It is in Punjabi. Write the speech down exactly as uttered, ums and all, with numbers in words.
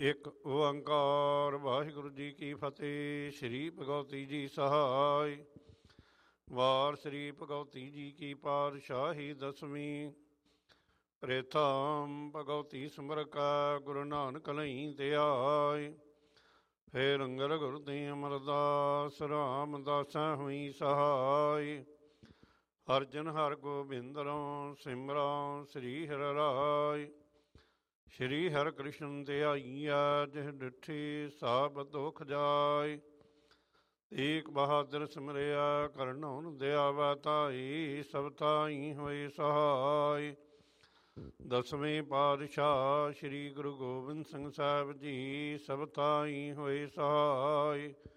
ਇੱਕ ਓੰਕਾਰ ਵਾਹਿਗੁਰੂ ਜੀ ਕੀ ਫਤਿਹ। ਸ਼੍ਰੀ ਭਗਵਤੀ ਜੀ ਸਹਾਇ। ਵਾਰ ਸ਼੍ਰੀ ਭਗਵਤੀ ਜੀ ਕੀ ਪਾਤਸ਼ਾਹੀ ਦਸਵੀਂ। ਪ੍ਰੇਥਮ ਭਗਵਤੀ ਸਿਮਰ ਕਾ ਗੁਰੂ ਨਾਨਕ ਲਈ ਤੇ ਆਏ। ਫੇਰ ਅੰਗਰ ਗੁਰਦੀ ਅਮਰਦਾਸ ਰਾਮਦਾਸਾ ਹੋਈ ਸਹਾਇ। ਅਰਜਨ ਹਰ ਗੋਬਿੰਦਰੋਂ ਸਿਮਰਾਂ ਸ੍ਰੀ ਹਰਿ ਰਾਇ। ਸ਼੍ਰੀ ਹਰਿ ਕ੍ਰਿਸ਼ਨ ਧਿਆਈਆ ਜਿਹ ਡਿਠੀ ਸਭ ਦੁਖ ਜਾਇ। ਏਕ ਬਹਾਦਰ ਸਿਮਰਿਆ ਕਰਨਉ ਦਿਆਵਾ ਤਾਈ ਸਭ ਤਾਈ ਹੋਏ ਸਹਾਇ। ਦਸਵੇਂ ਪਾਤਸ਼ਾਹ ਸ਼੍ਰੀ ਗੁਰੂ ਗੋਬਿੰਦ ਸਿੰਘ ਸਾਹਿਬ ਜੀ ਸਭ ਤਾਈ ਹੋਏ ਸਹਾਇ।